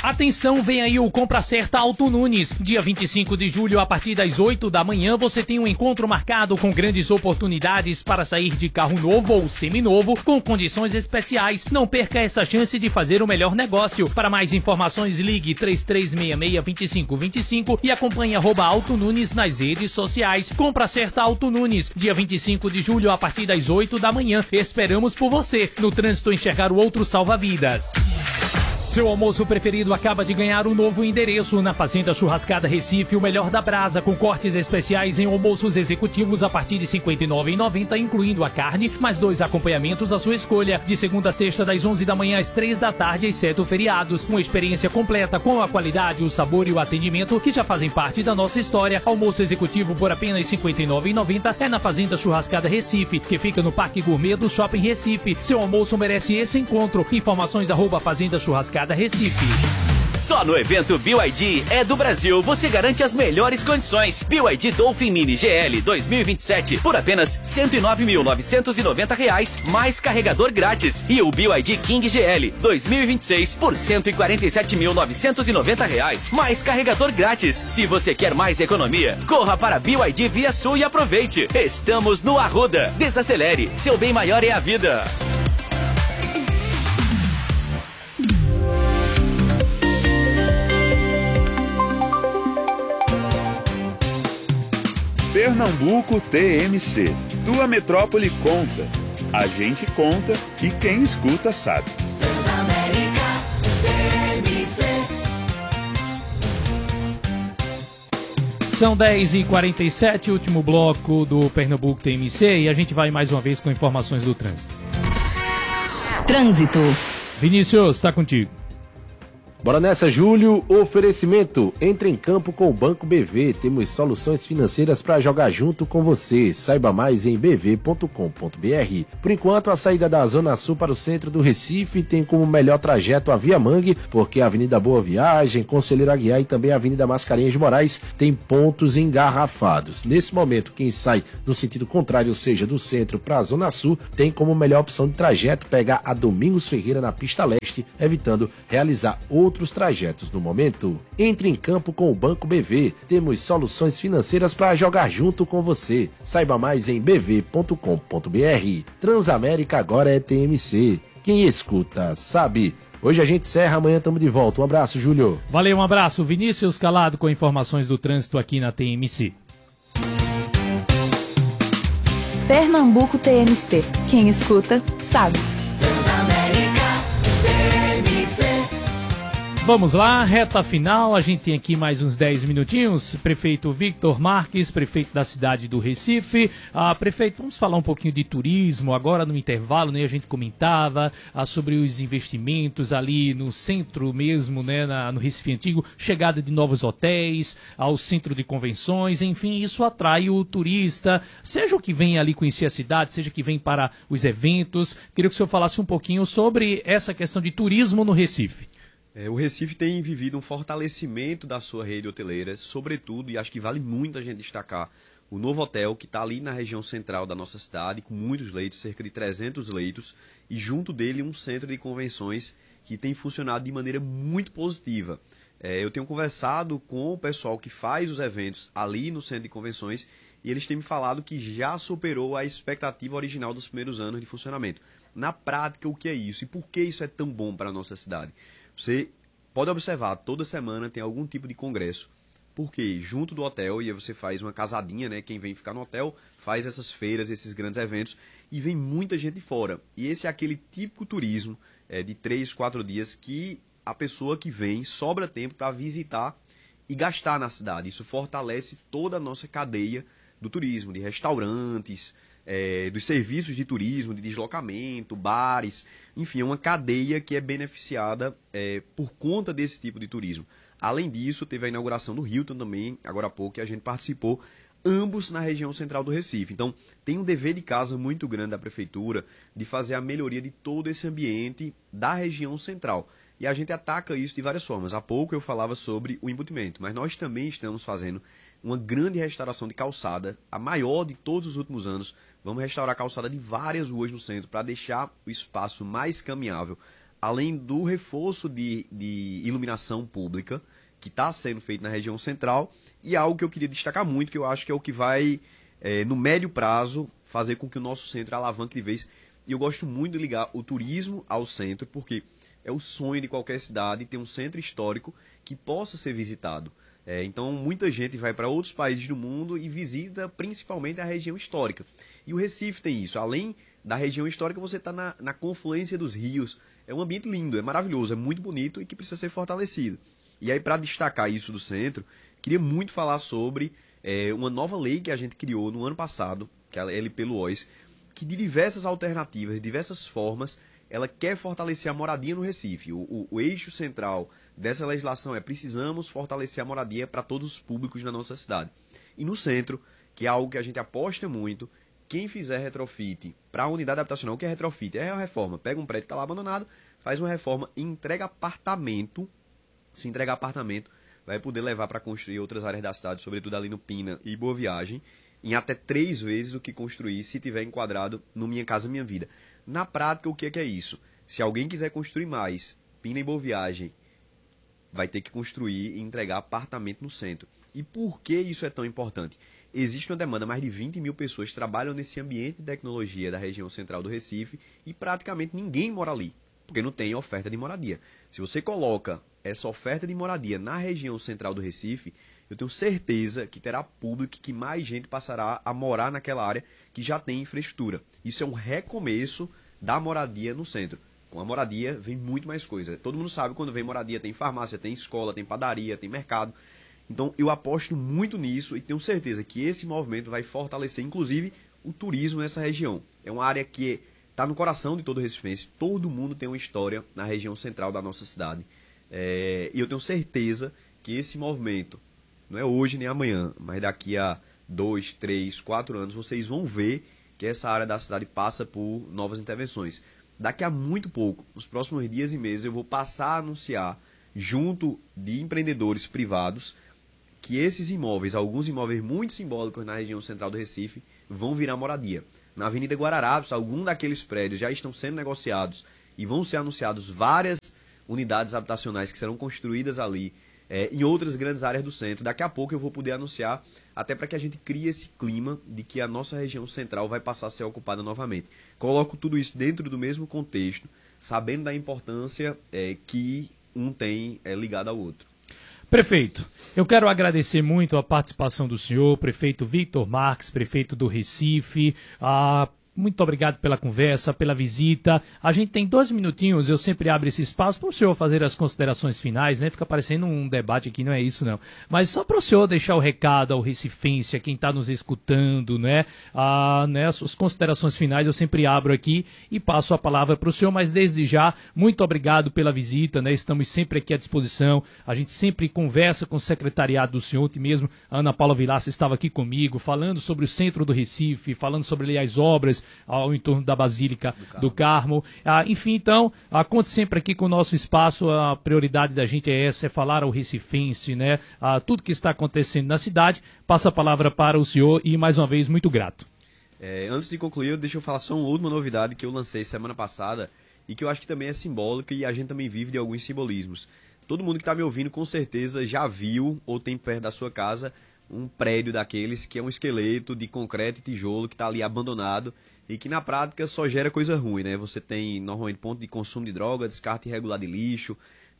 Atenção, vem aí o Compra Certa Auto Nunes. Dia 25 de julho, a partir das 8 da manhã, você tem um encontro marcado com grandes oportunidades para sair de carro novo ou seminovo com condições especiais. Não perca essa chance de fazer o melhor negócio. Para mais informações, ligue 3366-2525 e acompanhe @Auto Nunes nas redes sociais. Compra Certa Auto Nunes. Dia 25 de julho, a partir das 8 da manhã. Esperamos por você. No trânsito, enxergar o outro salva-vidas. Seu almoço preferido acaba de ganhar um novo endereço na Fazenda Churrascada Recife, o melhor da brasa, com cortes especiais em almoços executivos a partir de R$ 59,90, incluindo a carne, mais 2 acompanhamentos à sua escolha, de segunda a sexta, das 11 da manhã às 3 da tarde, exceto feriados. Uma experiência completa com a qualidade, o sabor e o atendimento que já fazem parte da nossa história. Almoço executivo por apenas R$ 59,90 é na Fazenda Churrascada Recife, que fica no Parque Gourmet do Shopping Recife. Seu almoço merece esse encontro. Informações @Fazenda Churrascada Recife. Só no evento BYD é do Brasil você garante as melhores condições. BYD Dolphin Mini GL 2027 por apenas R$ 109.990 mais carregador grátis. E o BYD King GL 2026 por R$ 147.990 mais carregador grátis. Se você quer mais economia, corra para BYD Via Sul e aproveite. Estamos no Arruda. Desacelere, seu bem maior é a vida. Pernambuco TMC. Tua metrópole conta. A gente conta e quem escuta sabe. Transamérica TMC. São 10h47, último bloco do Pernambuco TMC, e a gente vai mais uma vez com informações do trânsito. Trânsito. Vinícius, está contigo. Bora nessa, Júlio. Oferecimento. Entre em campo com o Banco BV. Temos soluções financeiras para jogar junto com você. Saiba mais em bv.com.br. Por enquanto, a saída da Zona Sul para o centro do Recife tem como melhor trajeto a Via Mangue, porque a Avenida Boa Viagem, Conselheiro Aguiar e também a Avenida Mascarenhas de Moraes tem pontos engarrafados. Nesse momento, quem sai no sentido contrário, ou seja, do centro para a Zona Sul, tem como melhor opção de trajeto pegar a Domingos Ferreira na pista leste, evitando realizar outros trajetos no momento. Entre em campo com o Banco BV. Temos soluções financeiras para jogar junto com você. Saiba mais em bv.com.br. Transamérica agora é TMC. Quem escuta, sabe. Hoje a gente encerra, amanhã estamos de volta. Um abraço, Júlio. Valeu, um abraço. Vinícius Calado com informações do trânsito aqui na TMC. Pernambuco TMC. Quem escuta, sabe. Vamos lá, reta final, a gente tem aqui mais uns 10 minutinhos. Prefeito Victor Marques, prefeito da cidade do Recife. Prefeito, vamos falar um pouquinho de turismo, agora no intervalo, né, a gente comentava sobre os investimentos ali no centro mesmo, né, no Recife Antigo, chegada de novos hotéis, ao centro de convenções, enfim, isso atrai o turista, seja o que vem ali conhecer a cidade, seja que vem para os eventos. Queria que o senhor falasse um pouquinho sobre essa questão de turismo no Recife. O Recife tem vivido um fortalecimento da sua rede hoteleira, sobretudo, e acho que vale muito a gente destacar, o novo hotel que está ali na região central da nossa cidade, com muitos leitos, cerca de 300 leitos, e junto dele um centro de convenções que tem funcionado de maneira muito positiva. Eu tenho conversado com o pessoal que faz os eventos ali no centro de convenções e eles têm me falado que já superou a expectativa original dos primeiros anos de funcionamento. Na prática, o que é isso e por que isso é tão bom para a nossa cidade? Você pode observar, toda semana tem algum tipo de congresso, porque junto do hotel, e aí você faz uma casadinha, né? Quem vem ficar no hotel faz essas feiras, esses grandes eventos, e vem muita gente de fora. E esse é aquele típico turismo de 3, 4 dias que a pessoa que vem sobra tempo para visitar e gastar na cidade. Isso fortalece toda a nossa cadeia do turismo, de restaurantes, dos serviços de turismo, de deslocamento, bares, enfim, é uma cadeia que é beneficiada por conta desse tipo de turismo. Além disso, teve a inauguração do Hilton também, agora há pouco, que a gente participou, ambos na região central do Recife. Então, tem um dever de casa muito grande da Prefeitura de fazer a melhoria de todo esse ambiente da região central. E a gente ataca isso de várias formas. Há pouco eu falava sobre o embutimento, mas nós também estamos fazendo uma grande restauração de calçada, a maior de todos os últimos anos. Vamos restaurar a calçada de várias ruas no centro para deixar o espaço mais caminhável. além do reforço de iluminação pública, que está sendo feito na região central, e algo que eu queria destacar muito, que eu acho que é o que vai, no médio prazo, fazer com que o nosso centro alavanque de vez. E eu gosto muito de ligar o turismo ao centro, porque é o sonho de qualquer cidade ter um centro histórico que possa ser visitado. Então, muita gente vai para outros países do mundo e visita principalmente a região histórica. E o Recife tem isso. Além da região histórica, você está na confluência dos rios. É um ambiente lindo, é maravilhoso, é muito bonito e que precisa ser fortalecido. E aí, para destacar isso do centro, queria muito falar sobre uma nova lei que a gente criou no ano passado, que é a LP Luoz, que de diversas alternativas, de diversas formas, ela quer fortalecer a moradia no Recife. O eixo central dessa legislação é: precisamos fortalecer a moradia para todos os públicos na nossa cidade. E no centro, que é algo que a gente aposta muito, quem fizer retrofit para a unidade habitacional, o que é retrofit? É a reforma. Pega um prédio que está lá abandonado, faz uma reforma e entrega apartamento. Se entregar apartamento, vai poder levar para construir outras áreas da cidade, sobretudo ali no Pina e Boa Viagem, em até 3 vezes o que construir se tiver enquadrado no Minha Casa Minha Vida. Na prática, o que é isso? Se alguém quiser construir mais, Pina e Boa Viagem, vai ter que construir e entregar apartamento no centro. E por que isso é tão importante? Existe uma demanda, mais de 20 mil pessoas trabalham nesse ambiente de tecnologia da região central do Recife e praticamente ninguém mora ali, porque não tem oferta de moradia. Se você coloca essa oferta de moradia na região central do Recife, eu tenho certeza que terá público, que mais gente passará a morar naquela área que já tem infraestrutura. Isso é um recomeço da moradia no centro. Com a moradia vem muito mais coisa. Todo mundo sabe, quando vem moradia tem farmácia, tem escola, tem padaria, tem mercado. Então eu aposto muito nisso e tenho certeza que esse movimento vai fortalecer, inclusive, o turismo nessa região. É uma área que está no coração de todo recifense. Todo mundo tem uma história na região central da nossa cidade. E eu tenho certeza que esse movimento, não é hoje nem amanhã, mas daqui a 2, 3, 4 anos, vocês vão ver que essa área da cidade passa por novas intervenções. Daqui a muito pouco, nos próximos dias e meses, eu vou passar a anunciar, junto de empreendedores privados, que esses imóveis, alguns imóveis muito simbólicos na região central do Recife, vão virar moradia. Na Avenida Guararapes, alguns daqueles prédios já estão sendo negociados e vão ser anunciados várias unidades habitacionais que serão construídas ali, em outras grandes áreas do centro. Daqui a pouco eu vou poder anunciar, até para que a gente crie esse clima de que a nossa região central vai passar a ser ocupada novamente. Coloco tudo isso dentro do mesmo contexto, sabendo da importância que um tem ligado ao outro. Prefeito, eu quero agradecer muito a participação do senhor, prefeito Victor Marques, prefeito do Recife. Muito obrigado pela conversa, pela visita. A gente tem 2 minutinhos, eu sempre abro esse espaço para o senhor fazer as considerações finais, né? Fica parecendo um debate aqui, não é isso não. Mas só para o senhor deixar o recado ao recifense, a quem está nos escutando, né? As considerações finais eu sempre abro aqui e passo a palavra para o senhor, mas desde já, muito obrigado pela visita, né? Estamos sempre aqui à disposição, a gente sempre conversa com o secretariado do senhor, ontem mesmo a Ana Paula Vilaça estava aqui comigo, falando sobre o centro do Recife, falando sobre ali, as obras ao entorno da Basílica do Carmo. Enfim, então, conte sempre aqui com o nosso espaço. A prioridade da gente é essa, é falar ao recifense, né? Tudo que está acontecendo na cidade. Passa a palavra para o senhor e, mais uma vez, muito grato. Antes de concluir, deixa eu falar só uma última novidade que eu lancei semana passada e que eu acho que também é simbólica e a gente também vive de alguns simbolismos. Todo mundo que está me ouvindo, com certeza, já viu ou tem perto da sua casa um prédio daqueles que é um esqueleto de concreto e tijolo que está ali abandonado e que na prática só gera coisa ruim, né? Você tem normalmente ponto de consumo de droga, descarte irregular de lixo,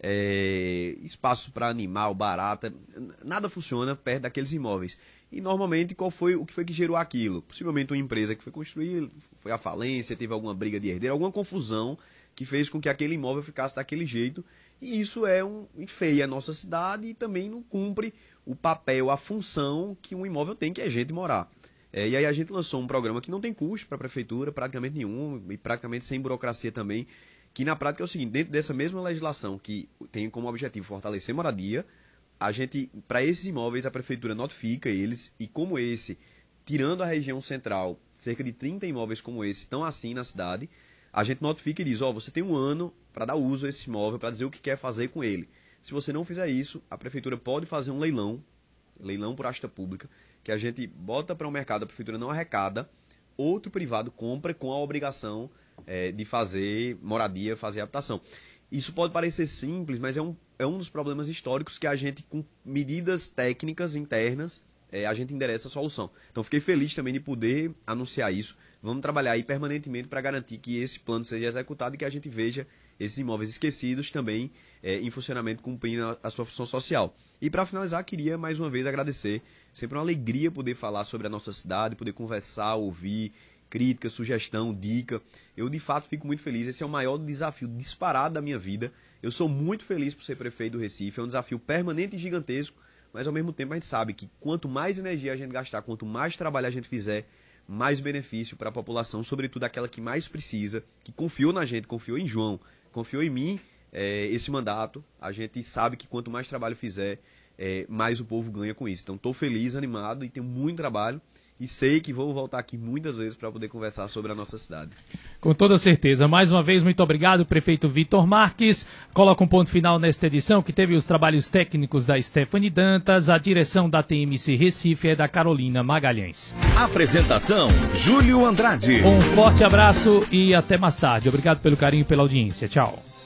espaço para animal, barata, nada funciona perto daqueles imóveis. E normalmente o que foi que gerou aquilo? Possivelmente uma empresa que foi construir, foi à falência, teve alguma briga de herdeiro, alguma confusão que fez com que aquele imóvel ficasse daquele jeito. E isso enfeia a nossa cidade e também não cumpre o papel, a função que um imóvel tem, que é gente morar. E aí a gente lançou um programa que não tem custo para a prefeitura, praticamente nenhum, e praticamente sem burocracia também, que na prática é o seguinte: dentro dessa mesma legislação que tem como objetivo fortalecer moradia, a gente, para esses imóveis, a prefeitura notifica eles, e como esse, tirando a região central, cerca de 30 imóveis como esse estão assim na cidade, a gente notifica e diz: você tem 1 ano para dar uso a esse imóvel, para dizer o que quer fazer com ele. Se você não fizer isso, a prefeitura pode fazer um leilão por asta pública, que a gente bota para o mercado, a prefeitura não arrecada, outro privado compra com a obrigação de fazer moradia, fazer habitação. Isso pode parecer simples, mas é um dos problemas históricos que a gente, com medidas técnicas internas, a gente endereça a solução. Então, fiquei feliz também de poder anunciar isso. Vamos trabalhar aí permanentemente para garantir que esse plano seja executado e que a gente veja esses imóveis esquecidos também em funcionamento, cumprindo a sua função social. E para finalizar, queria mais uma vez agradecer. Sempre uma alegria poder falar sobre a nossa cidade, poder conversar, ouvir crítica, sugestão, dica. Eu, de fato, fico muito feliz. Esse é o maior desafio disparado da minha vida. Eu sou muito feliz por ser prefeito do Recife. É um desafio permanente e gigantesco, mas, ao mesmo tempo, a gente sabe que quanto mais energia a gente gastar, quanto mais trabalho a gente fizer, mais benefício para a população, sobretudo aquela que mais precisa, que confiou na gente, confiou em João, confiou em mim, esse mandato. A gente sabe que quanto mais trabalho fizer, mais o povo ganha com isso. Então, estou feliz, animado e tenho muito trabalho. E sei que vou voltar aqui muitas vezes para poder conversar sobre a nossa cidade. Com toda certeza. Mais uma vez, muito obrigado, prefeito Vitor Marques. Coloca um ponto final nesta edição, que teve os trabalhos técnicos da Stephanie Dantas, a direção da TMC Recife é da Carolina Magalhães. Apresentação, Júlio Andrade. Um forte abraço e até mais tarde. Obrigado pelo carinho e pela audiência. Tchau.